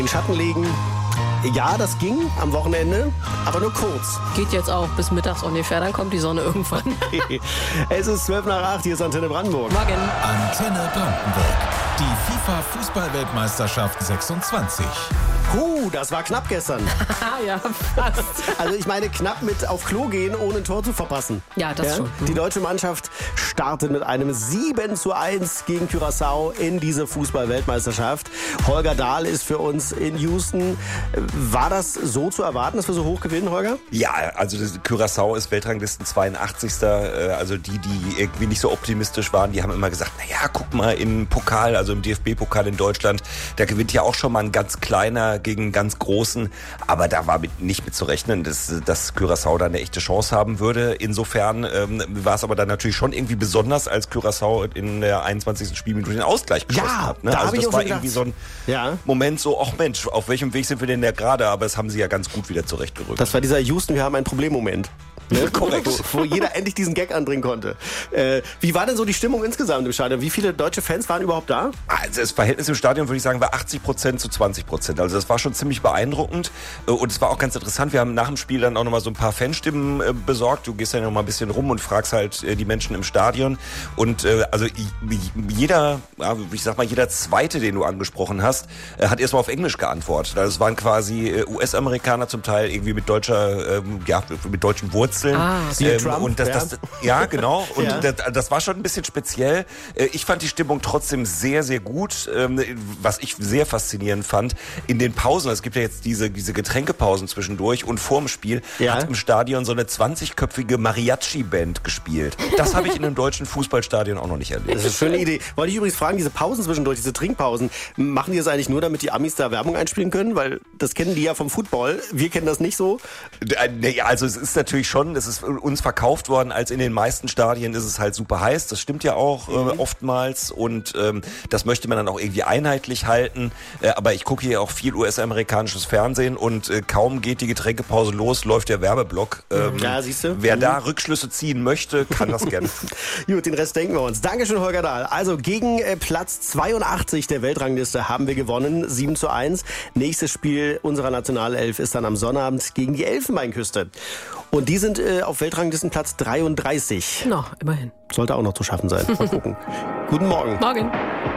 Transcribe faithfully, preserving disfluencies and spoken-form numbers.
den Schatten legen. Ja, das ging am Wochenende, aber nur kurz. Geht jetzt auch bis mittags ungefähr, dann kommt die Sonne irgendwann. Es ist zwölf nach acht, hier ist Antenne Brandenburg. Morgen. Antenne Brandenburg. Die FIFA-Fußball-Weltmeisterschaft sechsundzwanzig. Huh, das war knapp gestern. Ja, fast. Also ich meine, knapp mit auf Klo gehen, ohne ein Tor zu verpassen. Ja, das schon. Die deutsche Mannschaft startet mit einem sieben zu eins gegen Curaçao in diese Fußball-Weltmeisterschaft. Holger Dahl ist für uns in Houston. War das so zu erwarten, dass wir so hoch gewinnen, Holger? Ja, also das Curaçao ist Weltranglisten zweiundachtzigster Also die, die irgendwie nicht so optimistisch waren, die haben immer gesagt, naja, guck mal im Pokal, also im D F B-Pokal in Deutschland, da gewinnt ja auch schon mal ein ganz kleiner gegen einen ganz großen. Aber da war mit, nicht mit zu rechnen, dass, dass Curaçao da eine echte Chance haben würde. Insofern ähm, war es aber dann natürlich schon irgendwie besonders, als Curaçao in der einundzwanzigsten Spielminute den Ausgleich geschossen ja, hat. Ne? Da Also ich das auch war gedacht, irgendwie so ein ja. Moment so, ach Mensch, auf welchem Weg sind wir denn da gerade? Aber das haben sie ja ganz gut wieder zurechtgerückt. Das war dieser Houston, wir haben ein Problem-Moment. Ne? Korrekt. Wo, wo jeder endlich diesen Gag anbringen konnte. Äh, wie war denn so die Stimmung insgesamt im Stadion? Wie viele deutsche Fans waren überhaupt da? Also das Verhältnis im Stadion, würde ich sagen, war achtzig Prozent zu zwanzig Prozent. Also das war schon ziemlich beeindruckend. Und es war auch ganz interessant. Wir haben nach dem Spiel dann auch nochmal so ein paar Fanstimmen äh, besorgt. Du gehst ja noch mal ein bisschen rum und fragst halt äh, die Menschen im Stadion. Und äh, also jeder, ja, ich sag mal, jeder Zweite, den du angesprochen hast, äh, hat erstmal auf Englisch geantwortet. Also es waren quasi äh, U S-Amerikaner zum Teil irgendwie mit deutscher, ähm, ja, mit deutschen Wurzeln. Ah, okay. ähm, Trump, und das, ja. das, ja, genau. Und Ja. das, das war schon ein bisschen speziell. Ich fand die Stimmung trotzdem sehr, sehr gut. Was ich sehr faszinierend fand, in den Pausen, es gibt ja jetzt diese, diese Getränkepausen zwischendurch und vorm Spiel Ja. hat im Stadion so eine zwanzigköpfige Mariachi-Band gespielt. Das habe ich in einem deutschen Fußballstadion auch noch nicht erlebt. Das ist eine schöne Idee. Wollte ich übrigens fragen, diese Pausen zwischendurch, diese Trinkpausen, machen die das eigentlich nur, damit die Amis da Werbung einspielen können? Weil das kennen die ja vom Football. Wir kennen das nicht so. Ja, also es ist natürlich schon, es ist uns verkauft worden, als in den meisten Stadien ist es halt super heiß. Das stimmt ja auch äh, oftmals und ähm, das möchte man dann auch irgendwie einheitlich halten. Äh, aber ich gucke hier auch viel U S-amerikanisches Fernsehen und äh, kaum geht die Getränkepause los, läuft der Werbeblock. Ähm, Ja, siehst du? Wer da Rückschlüsse ziehen möchte, kann das gerne. Gut, den Rest denken wir uns. Dankeschön, Holger Dahl. Also gegen äh, Platz zweiundachtzig der Weltrangliste haben wir gewonnen, sieben zu eins. Nächstes Spiel unserer Nationalelf ist dann am Sonnabend gegen die Elfenbeinküste. Und die sind äh, auf Weltranglistenplatz dreiunddreißig. Na, immerhin. Sollte auch noch zu schaffen sein. Mal gucken. Guten Morgen. Morgen.